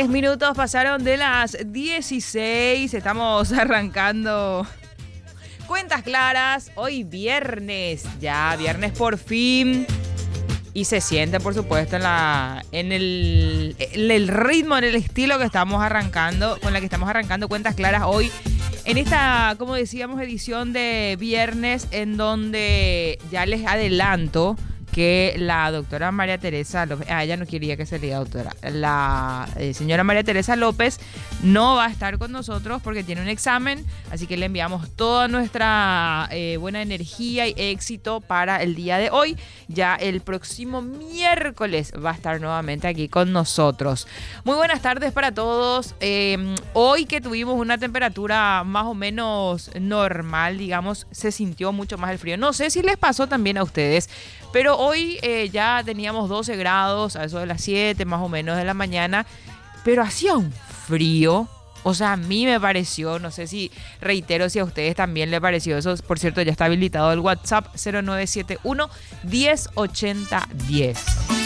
10 minutos pasaron de las 16. Estamos arrancando Cuentas Claras. Hoy viernes, ya viernes por fin. Y se siente, por supuesto, en el ritmo, en el estilo que estamos arrancando, con la que estamos arrancando Cuentas Claras hoy. En esta, como decíamos, edición de viernes, en donde ya les adelanto que la doctora María Teresa López, ella no quería que se le diga doctora, la señora María Teresa López no va a estar con nosotros porque tiene un examen, así que le enviamos toda nuestra buena energía y éxito para el día de hoy. Ya el próximo miércoles va a estar nuevamente aquí con nosotros. Muy buenas tardes para todos. Hoy que tuvimos una temperatura más o menos normal, digamos, se sintió mucho más el frío. No sé si les pasó también a ustedes, pero hoy ya teníamos 12 grados, a eso de las 7 más o menos de la mañana, pero hacía un frío. O sea, a mí me pareció, no sé si reitero si a ustedes también les pareció eso. Por cierto, ya está habilitado el WhatsApp 0971 1080 10.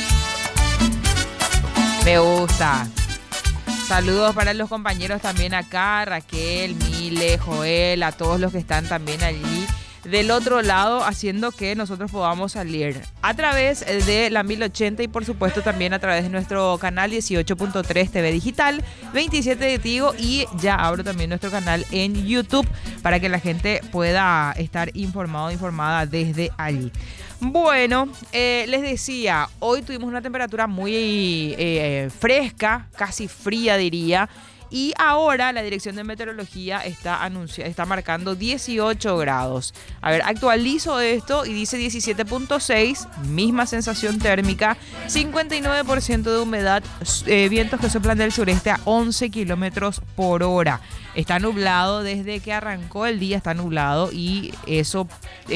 Me gusta. Saludos para los compañeros también acá, Raquel, Mile, Joel, a todos los que están también allí del otro lado, haciendo que nosotros podamos salir a través de la 1080 y por supuesto también a través de nuestro canal 18.3 TV Digital, 27 de Tigo, y ya abro también nuestro canal en YouTube para que la gente pueda estar informada desde allí. Bueno, les decía, hoy tuvimos una temperatura muy fresca, casi fría diría. Y ahora la Dirección de Meteorología está marcando 18 grados. A ver, actualizo esto y dice 17.6, misma sensación térmica, 59% de humedad, vientos que soplan del sureste a 11 kilómetros por hora. Está nublado desde que arrancó el día, está nublado y eso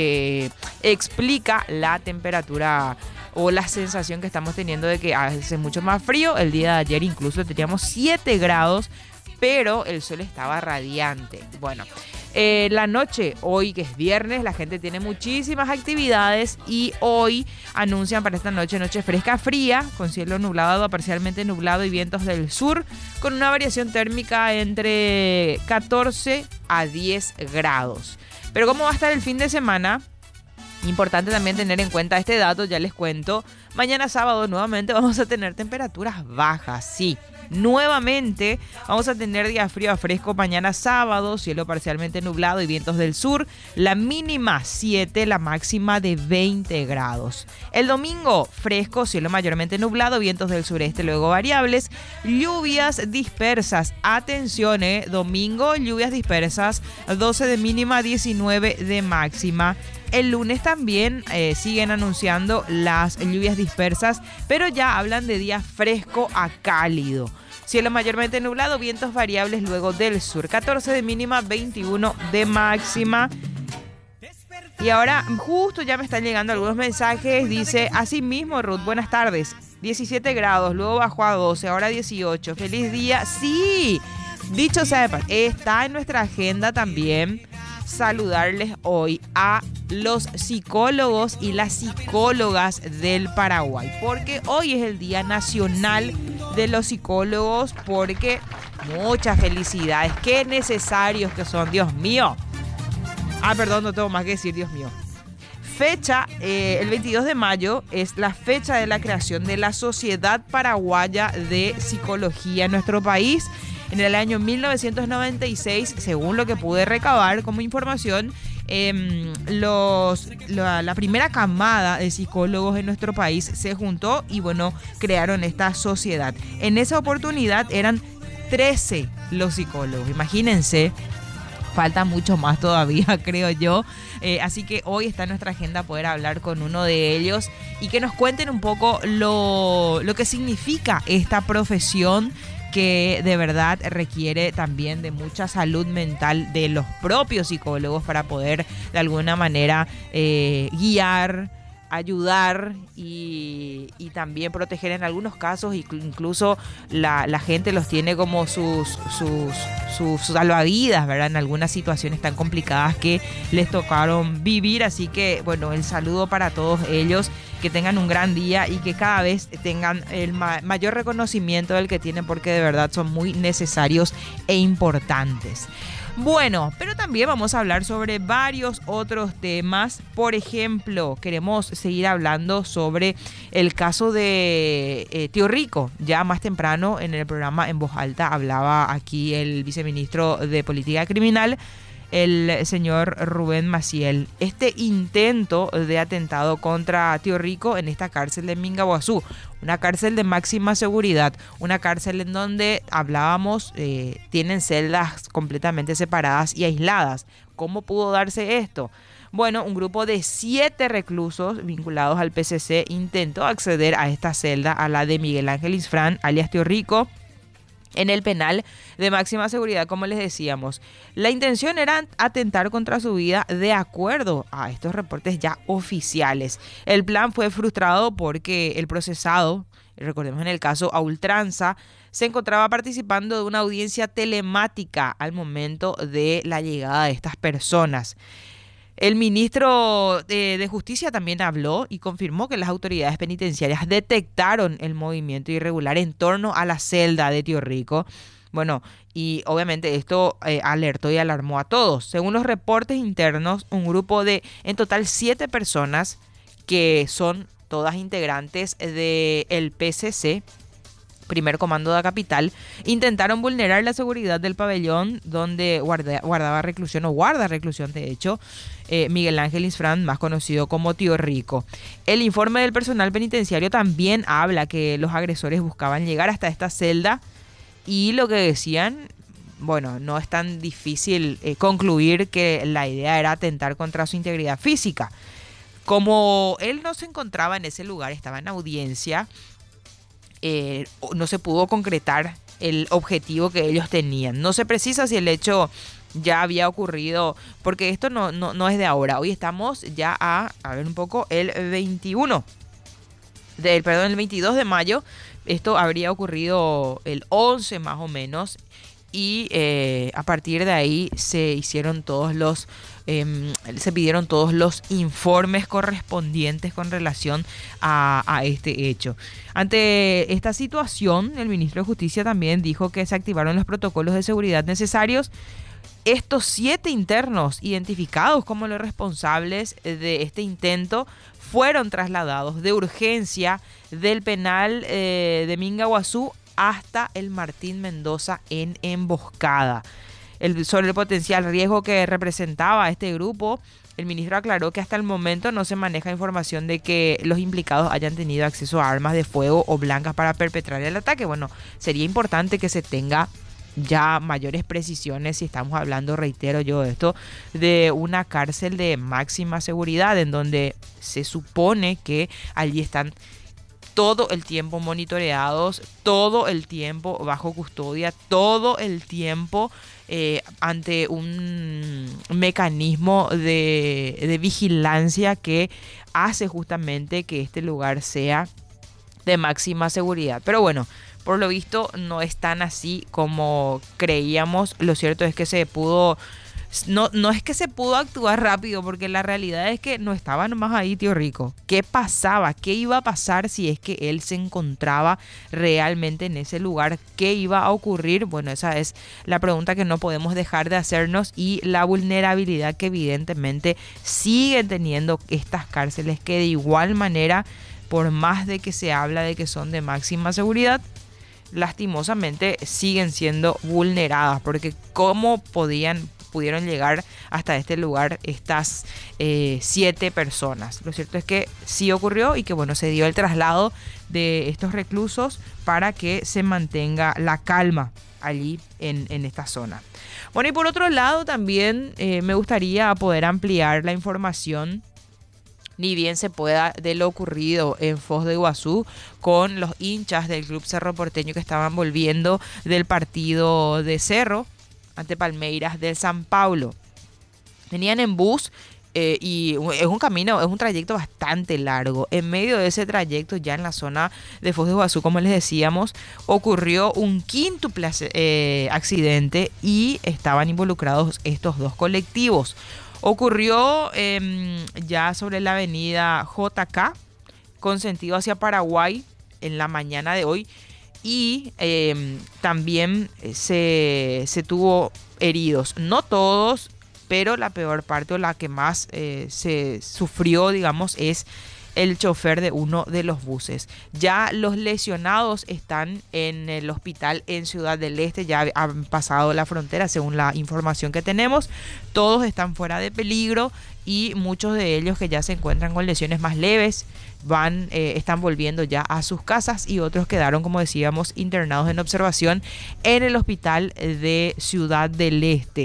explica la temperatura o la sensación que estamos teniendo de que hace mucho más frío. El día de ayer incluso teníamos 7 grados, pero el sol estaba radiante. Bueno, la noche, hoy que es viernes, la gente tiene muchísimas actividades y hoy anuncian para esta noche fresca fría, con cielo nublado a parcialmente nublado y vientos del sur, con una variación térmica entre 14 a 10 grados. Pero ¿cómo va a estar el fin de semana? Importante también tener en cuenta este dato, ya les cuento. Mañana sábado nuevamente vamos a tener temperaturas bajas, sí. Nuevamente vamos a tener día frío a fresco mañana sábado, cielo parcialmente nublado y vientos del sur. La mínima 7, la máxima de 20 grados. El domingo fresco, cielo mayormente nublado, vientos del sureste luego variables. Lluvias dispersas, atención, domingo lluvias dispersas, 12 de mínima, 19 de máxima. El lunes también siguen anunciando las lluvias dispersas, pero ya hablan de día fresco a cálido. Cielo mayormente nublado, vientos variables luego del sur. 14 de mínima, 21 de máxima. Y ahora justo ya me están llegando algunos mensajes. Dice, así mismo Ruth, buenas tardes. 17 grados, luego bajó a 12, ahora 18. Feliz día. Sí, dicho sea de paso, está en nuestra agenda también saludarles hoy a los psicólogos y las psicólogas del Paraguay, porque hoy es el Día Nacional de los Psicólogos, porque muchas felicidades, qué necesarios que son, Dios mío. Perdón, no tengo más que decir, Dios mío. Fecha, el 22 de mayo es la fecha de la creación de la Sociedad Paraguaya de Psicología en nuestro país. En el año 1996, según lo que pude recabar como información, la primera camada de psicólogos en nuestro país se juntó y bueno, crearon esta sociedad. En esa oportunidad eran 13 los psicólogos, imagínense. Falta mucho más todavía, creo yo. Así que hoy está en nuestra agenda poder hablar con uno de ellos y que nos cuenten un poco lo que significa esta profesión, que de verdad requiere también de mucha salud mental de los propios psicólogos para poder de alguna manera guiar, ayudar y también proteger en algunos casos, incluso la gente los tiene como sus salvavidas, ¿verdad? En algunas situaciones tan complicadas que les tocaron vivir. Así que, bueno, el saludo para todos ellos, que tengan un gran día y que cada vez tengan el mayor reconocimiento del que tienen, porque de verdad son muy necesarios e importantes. Bueno, pero también vamos a hablar sobre varios otros temas. Por ejemplo, queremos seguir hablando sobre el caso de Tío Rico. Ya más temprano en el programa En Voz Alta hablaba aquí el viceministro de Política Criminal, el señor Rubén Maciel. Este intento de atentado contra Tío Rico en esta cárcel de Mingaguazú, una cárcel de máxima seguridad, una cárcel en donde hablábamos, tienen celdas completamente separadas y aisladas. ¿Cómo pudo darse esto? Bueno, un grupo de 7 reclusos vinculados al PCC intentó acceder a esta celda, a la de Miguel Ángel Isfrán, alias Tío Rico, en el penal de máxima seguridad, como les decíamos. La intención era atentar contra su vida, de acuerdo a estos reportes ya oficiales. El plan fue frustrado porque el procesado, recordemos en el caso a ultranza, se encontraba participando de una audiencia telemática al momento de la llegada de estas personas. El ministro de Justicia también habló y confirmó que las autoridades penitenciarias detectaron el movimiento irregular en torno a la celda de Tío Rico. Bueno, y obviamente esto alertó y alarmó a todos. Según los reportes internos, un grupo de en total 7 personas, que son todas integrantes del PCC, Primer Comando de la Capital, intentaron vulnerar la seguridad del pabellón donde guardaba reclusión, o guarda reclusión de hecho, Miguel Ángel Isfrán, más conocido como Tío Rico. El informe del personal penitenciario también habla que los agresores buscaban llegar hasta esta celda, y lo que decían, bueno, no es tan difícil concluir que la idea era atentar contra su integridad física. Como él no se encontraba en ese lugar, estaba en audiencia, no se pudo concretar el objetivo que ellos tenían. No se precisa si el hecho ya había ocurrido, porque esto no es de ahora. Hoy estamos ya a ver un poco, el 22 de mayo. Esto habría ocurrido el 11 más o menos. Y a partir de ahí se pidieron todos los informes correspondientes con relación a este hecho. Ante esta situación, el ministro de Justicia también dijo que se activaron los protocolos de seguridad necesarios. Estos 7 internos, identificados como los responsables de este intento, fueron trasladados de urgencia del penal de Mingaguazú hasta el Martín Mendoza en emboscada. Sobre el potencial riesgo que representaba este grupo, el ministro aclaró que hasta el momento no se maneja información de que los implicados hayan tenido acceso a armas de fuego o blancas para perpetrar el ataque. Bueno, sería importante que se tenga ya mayores precisiones si estamos hablando, reitero yo esto, de una cárcel de máxima seguridad, en donde se supone que allí están todo el tiempo monitoreados, todo el tiempo bajo custodia, todo el tiempo ante un mecanismo de vigilancia que hace justamente que este lugar sea de máxima seguridad. Pero bueno, por lo visto no es tan así como creíamos. Lo cierto es que no es que se pudo actuar rápido, porque la realidad es que no estaba nomás ahí Tío Rico. ¿Qué pasaba? ¿Qué iba a pasar si es que él se encontraba realmente en ese lugar? ¿Qué iba a ocurrir? Bueno, esa es la pregunta que no podemos dejar de hacernos, y la vulnerabilidad que evidentemente siguen teniendo estas cárceles, que de igual manera, por más de que se habla de que son de máxima seguridad, lastimosamente siguen siendo vulneradas, porque ¿cómo pudieron llegar hasta este lugar estas 7 personas? Lo cierto es que sí ocurrió, y que bueno, se dio el traslado de estos reclusos para que se mantenga la calma allí en esta zona. Bueno, y por otro lado también me gustaría poder ampliar la información, ni bien se pueda, de lo ocurrido en Foz de Iguazú con los hinchas del Club Cerro Porteño que estaban volviendo del partido de Cerro ante Palmeiras del San Paulo. Venían en bus y es un camino, es un trayecto bastante largo. En medio de ese trayecto, ya en la zona de Foz de Iguazú, como les decíamos, ocurrió un quíntuple accidente y estaban involucrados estos dos colectivos. Ocurrió ya sobre la avenida JK, con sentido hacia Paraguay, en la mañana de hoy. Y también se tuvo heridos. No todos, pero la peor parte o la que más se sufrió, digamos, es el chofer de uno de los buses. Ya los lesionados están en el hospital en Ciudad del Este, ya han pasado la frontera según la información que tenemos. Todos están fuera de peligro y muchos de ellos que ya se encuentran con lesiones más leves están volviendo ya a sus casas, y otros quedaron, como decíamos, internados en observación en el hospital de Ciudad del Este.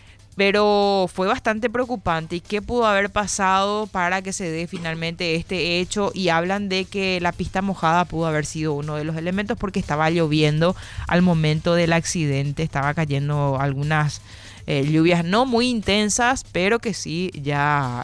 Pero fue bastante preocupante. ¿Y qué pudo haber pasado para que se dé finalmente este hecho? Y hablan de que la pista mojada pudo haber sido uno de los elementos, porque estaba lloviendo al momento del accidente. Estaba cayendo algunas lluvias no muy intensas, pero que sí ya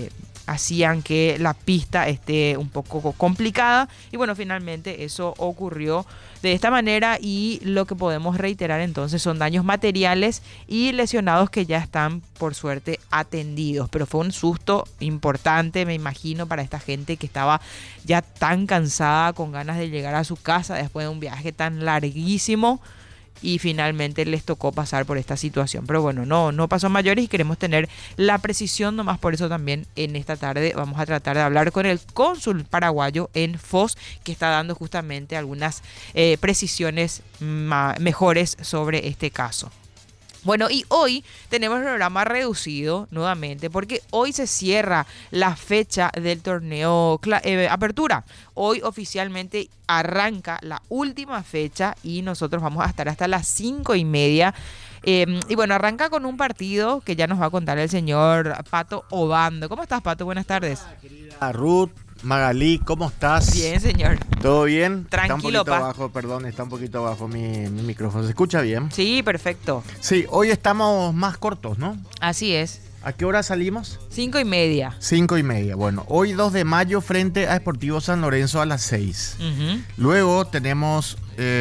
hacían que la pista esté un poco complicada. Y bueno, finalmente eso ocurrió de esta manera, y lo que podemos reiterar entonces son daños materiales y lesionados que ya están, por suerte, atendidos. Pero fue un susto importante, me imagino, para esta gente que estaba ya tan cansada, con ganas de llegar a su casa después de un viaje tan larguísimo, y finalmente les tocó pasar por esta situación. Pero bueno, no pasó a mayores, y queremos tener la precisión nomás. Por eso también en esta tarde vamos a tratar de hablar con el cónsul paraguayo en Foz, que está dando justamente algunas precisiones mejores sobre este caso. Bueno, y hoy tenemos el programa reducido nuevamente, porque hoy se cierra la fecha del torneo Apertura. Hoy oficialmente arranca la última fecha y nosotros vamos a estar hasta las 5:30. Y bueno, arranca con un partido que ya nos va a contar el señor Pato Obando. ¿Cómo estás, Pato? Buenas tardes. Hola, querida Ruth, Magalí, ¿cómo estás? Bien, señor. ¿Todo bien? Tranquilo, está un poquito pa. abajo, perdón, está un poquito abajo mi micrófono. ¿Se escucha bien? Sí, perfecto. Sí, hoy estamos más cortos, ¿no? Así es. ¿A qué hora salimos? 5:30. 5:30. Bueno, hoy 2 de mayo frente a Sportivo San Lorenzo a las 6. Luego tenemos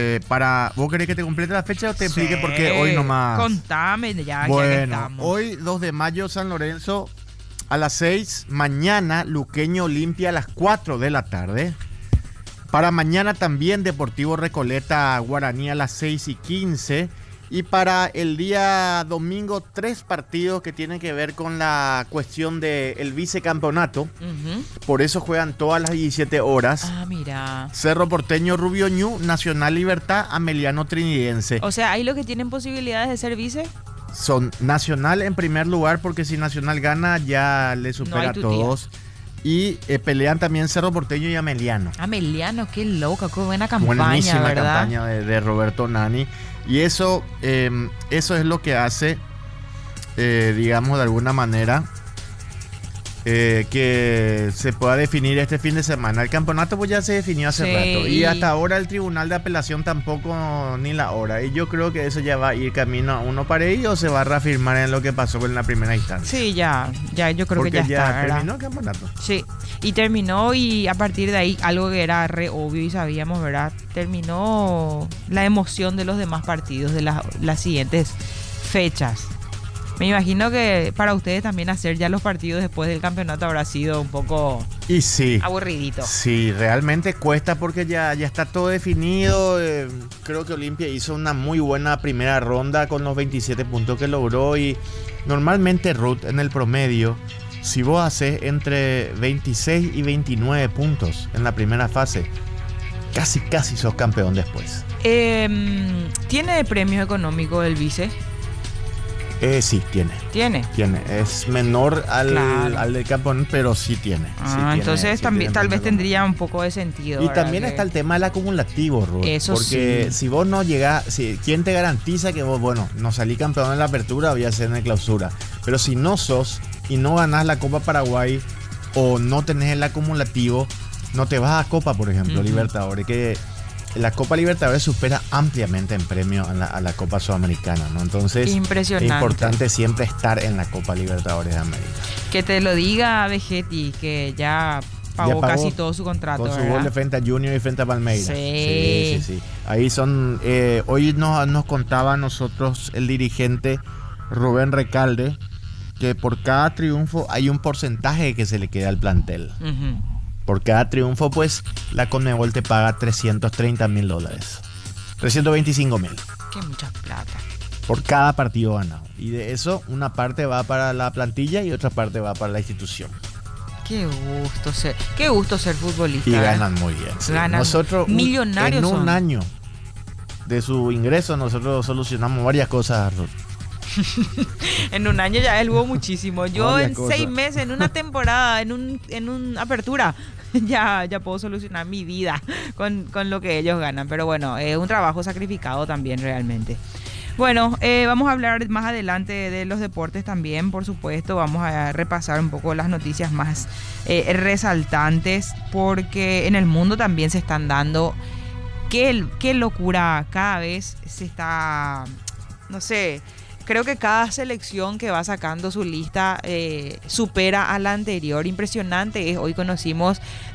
¿Vos querés que te complete la fecha o te explique por qué hoy nomás? Contame ya, bueno, ya que estamos. Hoy 2 de mayo San Lorenzo a las 6. Mañana Luqueño Olimpia a las 4 de la tarde. Para mañana también Deportivo Recoleta Guaraní a las 6:15. Y para el día domingo 3 partidos que tienen que ver con la cuestión del vicecampeonato. Por eso juegan todas las 17 horas. Ah, mira. Cerro Porteño Rubio Ñu, Nacional Libertad, Ameliano Trinidense. O sea, ¿hay los que tienen posibilidades de ser vice? Son Nacional en primer lugar, porque si Nacional gana ya le supera a todos. Y pelean también Cerro Porteño y Ameliano. Ameliano, qué loca, qué buena campaña, buenísima, ¿verdad? Campaña de Roberto Nani. Y eso es lo que hace, digamos, de alguna manera, que se pueda definir este fin de semana. El campeonato pues ya se definió hace rato. Y hasta ahora el Tribunal de Apelación tampoco ni la hora. Y yo creo que eso ya va a ir camino a uno para ello, o se va a reafirmar en lo que pasó en la primera instancia. Sí, ya yo creo porque que ya está, ¿verdad? Terminó el campeonato. Sí, y terminó, y a partir de ahí, algo que era re obvio y sabíamos, ¿verdad? Terminó la emoción de los demás partidos, de las siguientes fechas. Me imagino que para ustedes también hacer ya los partidos después del campeonato habrá sido un poco aburridito. Sí, realmente cuesta porque ya está todo definido. Creo que Olimpia hizo una muy buena primera ronda con los 27 puntos que logró. Y normalmente, Ruth, en el promedio, si vos haces entre 26 y 29 puntos en la primera fase, casi sos campeón después. ¿Tiene premio económico el vice? Sí, tiene. ¿Tiene? Es menor Claro. al del campeón, pero sí tiene. Entonces también tal vez tendría un poco de sentido. Y ¿verdad? también está el tema del acumulativo, Ruth. Eso porque sí. si vos no llegás, ¿quién te garantiza que vos, no salí campeón en la apertura, voy a ser en la clausura? Pero si no sos y no ganás la Copa Paraguay o no tenés el acumulativo, no te vas a Copa, por ejemplo, Libertadores, que la Copa Libertadores supera ampliamente en premio a la Copa Sudamericana, ¿no? Entonces, Impresionante. es importante siempre estar en la Copa Libertadores de América. Que te lo diga Vegetti, que ya pagó casi todo su contrato, con su ¿verdad? gol de frente a Junior y frente a Palmeiras. Sí. Ahí son. Hoy nos contaba a nosotros el dirigente Rubén Recalde que por cada triunfo hay un porcentaje que se le queda al plantel. Ujú. Por cada triunfo, pues, la Conmebol te paga $330.000. 325.000. Qué mucha plata. Por cada partido ganado. Y de eso, una parte va para la plantilla y otra parte va para la institución. Qué gusto ser futbolista. Y ganan muy bien. Sí. Ganan Nosotros, millonarios en un son. año de su ingreso, nosotros solucionamos varias cosas, Ruth. En un año ya él hubo muchísimo. Yo Varias en cosas. 6 meses, en una temporada, en una apertura, ya puedo solucionar mi vida con lo que ellos ganan. Pero bueno, es un trabajo sacrificado también realmente. Bueno, vamos a hablar más adelante de los deportes también, por supuesto. Vamos a repasar un poco las noticias más resaltantes, porque en el mundo también se están dando. Qué locura, cada vez se está, no sé. Creo que cada selección que va sacando su lista supera a la anterior. Impresionante. Hoy conocimos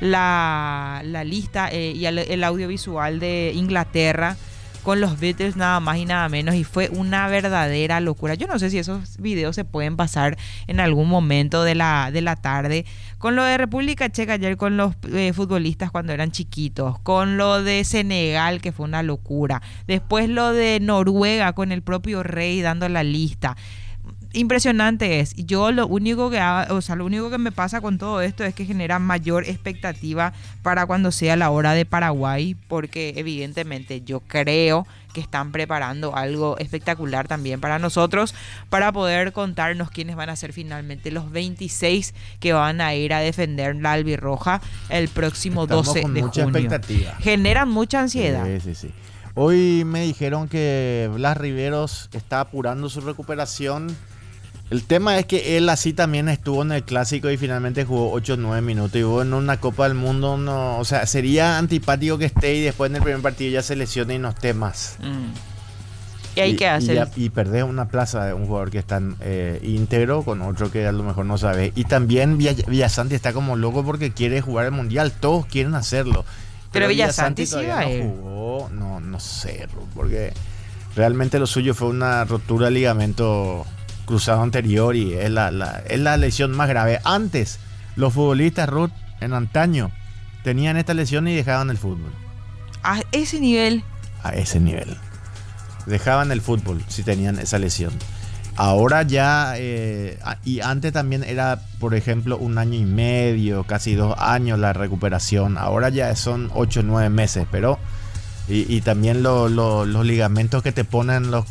la lista y el audiovisual de Inglaterra con los Beatles nada más y nada menos, y fue una verdadera locura. Yo no sé si esos videos se pueden pasar en algún momento de la tarde. Con lo de República Checa ayer, con los futbolistas cuando eran chiquitos, con lo de Senegal, que fue una locura, después lo de Noruega con el propio rey dando la lista. Impresionante es. Yo lo único que me pasa con todo esto es que genera mayor expectativa para cuando sea la hora de Paraguay, porque evidentemente yo creo que están preparando algo espectacular también para nosotros, para poder contarnos quiénes van a ser finalmente los 26 que van a ir a defender la albirroja el próximo Estamos 12 con de mucha junio. expectativa. Generan mucha ansiedad. Sí. Hoy me dijeron que Blas Riveros está apurando su recuperación. El tema es que él así también estuvo en el Clásico y finalmente jugó 8 o 9 minutos. Y vos en una Copa del Mundo, no, o sea, sería antipático que esté y después en el primer partido ya se lesione y no esté más. ¿Y ahí qué hace? Y perdés una plaza de un jugador que está íntegro con otro que a lo mejor no sabe. Y también Villasanti está como loco porque quiere jugar el Mundial. Todos quieren hacerlo. Pero Villasanti sí todavía va a no ir. jugó. No sé, porque realmente lo suyo fue una rotura de ligamento cruzado anterior y es la lesión más grave. Antes, los futbolistas, Ruth, en antaño, tenían esta lesión y dejaban el fútbol. A ese nivel. A ese nivel. Dejaban el fútbol si tenían esa lesión. Ahora ya, y antes también era, por ejemplo, 1 año y medio, casi 2 años la recuperación. Ahora ya son 8 o 9 meses, pero... Y también los ligamentos que te ponen los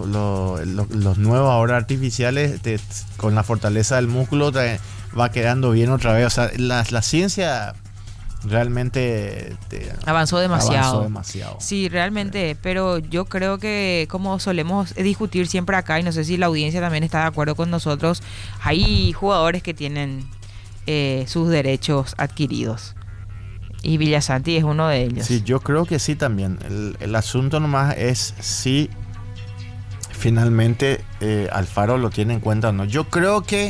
nuevos ahora artificiales, con la fortaleza del músculo va quedando bien otra vez. O sea, la ciencia realmente avanzó demasiado. demasiado. Sí, realmente, pero yo creo que como solemos discutir siempre acá, y no sé si la audiencia también está de acuerdo con nosotros, hay jugadores que tienen sus derechos adquiridos. Y Villasanti es uno de ellos. Sí, yo creo que sí también. El asunto nomás es si finalmente Alfaro lo tiene en cuenta o no. Yo creo que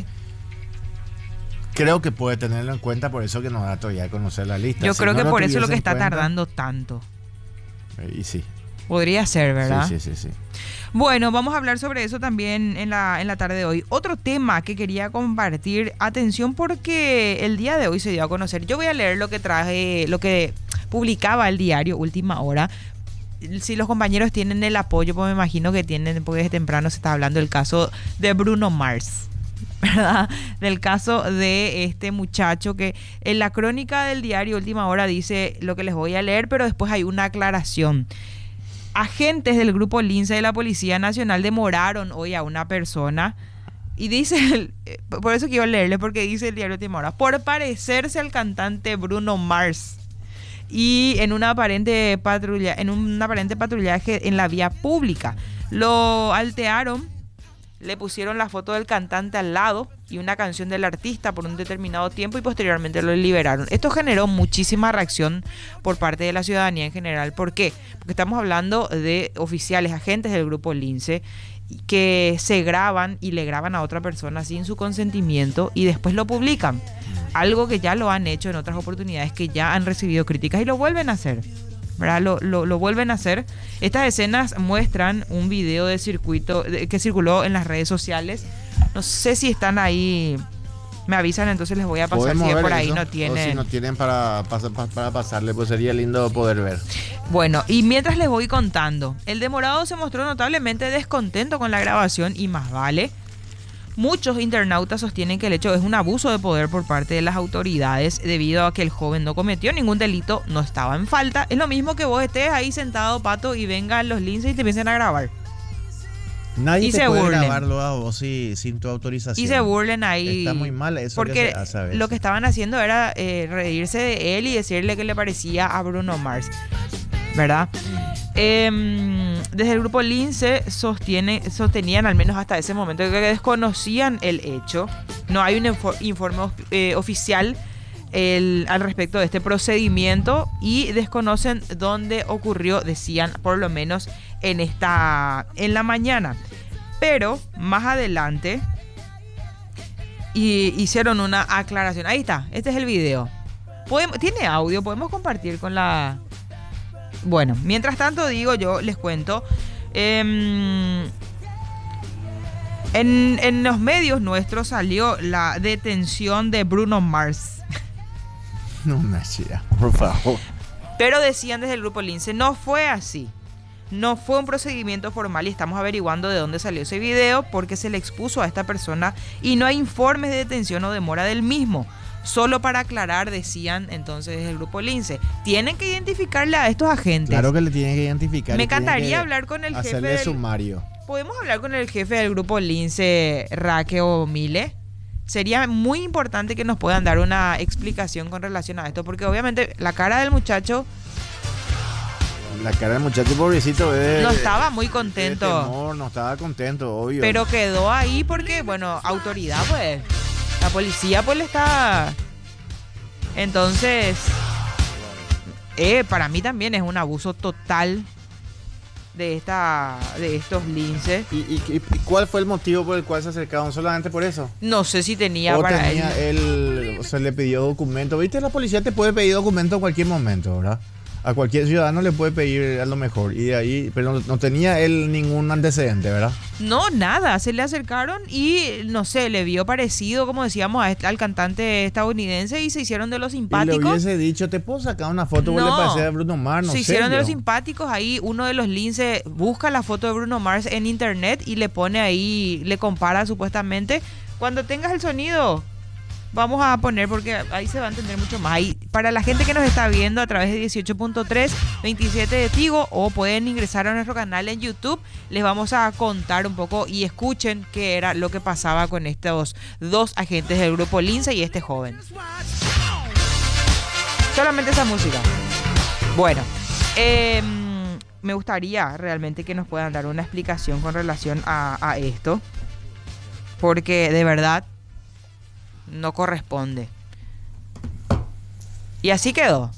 puede tenerlo en cuenta, por eso que nos da todavía a conocer la lista. Yo Si creo no que por eso es lo que tuviese está en cuenta, tardando tanto. Y sí. Podría ser, ¿verdad? Sí. Bueno, vamos a hablar sobre eso también en la tarde de hoy. Otro tema que quería compartir, atención, porque el día de hoy se dio a conocer. Yo voy a leer lo que publicaba el diario Última Hora. Si los compañeros tienen el apoyo, pues me imagino que tienen, porque desde temprano se está hablando del caso de Bruno Mars, ¿verdad? Del caso de este muchacho que en la crónica del diario Última Hora dice lo que les voy a leer, pero después hay una aclaración. Agentes del grupo Lince de la Policía Nacional demoraron hoy a una persona y dice, por eso quiero leerle, porque dice el diario Última Hora, por parecerse al cantante Bruno Mars y en un aparente patrullaje en la vía pública. Lo altearon le pusieron la foto del cantante al lado y una canción del artista por un determinado tiempo y posteriormente lo liberaron. Esto generó muchísima reacción por parte de la ciudadanía en general. ¿Por qué? Porque estamos hablando de oficiales, agentes del grupo Lince, que se graban y le graban a otra persona sin su consentimiento y después lo publican. Algo que ya lo han hecho en otras oportunidades, que ya han recibido críticas y lo vuelven a hacer, ¿verdad? Lo vuelven a hacer. Estas escenas muestran un video de circuito que circuló en las redes sociales. No sé si están ahí. Me avisan, entonces les voy a pasar. Si es por ahí, eso, no tienen. O si no tienen para pasarle, pues sería lindo poder ver. Bueno, y mientras les voy contando, el demorado se mostró notablemente descontento con la grabación y más vale. Muchos internautas sostienen que el hecho es un abuso de poder por parte de las autoridades debido a que el joven no cometió ningún delito, no estaba en falta. Es lo mismo que vos estés ahí sentado, Pato, y vengan los linces y te empiecen a grabar. Nadie Y te se puede burlen. grabarlo a vos sin tu autorización. Y se burlen ahí. Está muy mal eso porque que se hace a veces. lo que estaban haciendo era reírse de él y decirle que le parecía a Bruno Mars, ¿verdad? Desde el grupo Lince sostenían al menos hasta ese momento que desconocían el hecho. No hay un informe oficial al respecto de este procedimiento y desconocen dónde ocurrió, decían, por lo menos en la mañana. Pero más adelante hicieron una aclaración. Ahí está, este es el video. Tiene audio, podemos compartir con la... Bueno, mientras tanto yo les cuento. En los medios nuestros salió la detención de Bruno Mars. No me hacía, por favor. Pero decían desde el grupo Lince, no fue así. No fue un procedimiento formal y estamos averiguando de dónde salió ese video porque se le expuso a esta persona y no hay informes de detención o demora del mismo. Solo para aclarar, decían entonces desde el grupo Lince, tienen que identificarle a estos agentes. Claro que le tienen que identificar. Me encantaría hablar con el jefe Hacerle sumario. ¿Podemos hablar con el jefe del grupo Lince, Raque o Mile? Sería muy importante que nos puedan dar una explicación con relación a esto, porque obviamente la cara del muchacho La cara del muchacho pobrecito no estaba muy contento. de temor, no estaba contento, obvio. Pero quedó ahí porque, bueno, autoridad, pues. La policía, pues, le está... Entonces, para mí también es un abuso total de estos linces. ¿Y cuál fue el motivo por el cual se acercaron? ¿Solamente por eso? No sé si tenía ¿O para tenía él... o se le pidió documento? ¿Viste? La policía te puede pedir documento en cualquier momento, ¿verdad? A cualquier ciudadano le puede pedir a lo mejor. Y de ahí, pero no tenía él ningún antecedente, ¿verdad? No, nada, se le acercaron y, no sé, le vio parecido, como decíamos, al cantante estadounidense y se hicieron de los Y le simpáticos. hubiese dicho, ¿te puedo sacar una foto? ¿Vos le parecés a Bruno Mars? No se sé hicieron de yo. los simpáticos. Ahí uno de los linces busca la foto de Bruno Mars en internet y le pone ahí, le compara supuestamente. Cuando tengas el sonido, vamos a poner, porque ahí se va a entender mucho más. Ahí, para la gente que nos está viendo a través de 18.3, 27 de Tigo, o pueden ingresar a nuestro canal en YouTube, les vamos a contar un poco y escuchen qué era lo que pasaba con estos dos agentes del grupo Lince y este joven. Solamente esa música. Bueno, me gustaría realmente que nos puedan dar una explicación con relación a esto, porque de verdad no corresponde. Y así quedó.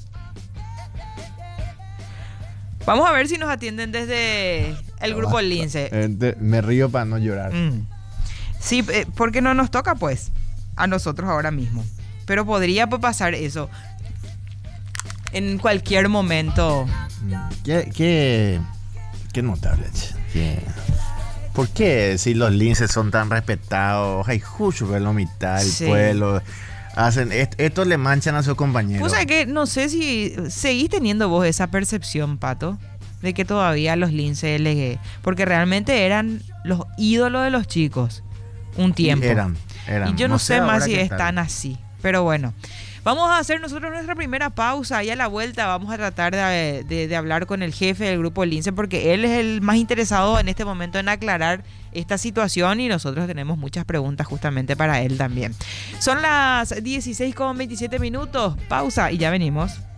Vamos a ver si nos atienden desde el grupo Lince. Me río para no llorar. Sí, porque no nos toca, pues, a nosotros ahora mismo. Pero podría pasar eso en cualquier momento. Qué notable. ¿Por qué si los linces son tan respetados? Hay justo que lo mitad el Sí. pueblo hacen esto le manchan a sus compañeros. O sea que no sé si seguís teniendo vos esa percepción, Pato, de que todavía los linces porque realmente eran los ídolos de los chicos un tiempo. Eran. Y yo no sé más ahora si qué están tal. así. Pero bueno, vamos a hacer nosotros nuestra primera pausa y a la vuelta vamos a tratar de hablar con el jefe del grupo Lince, porque él es el más interesado en este momento en aclarar esta situación y nosotros tenemos muchas preguntas justamente para él también. Son las 16:27 minutos. Pausa y ya venimos.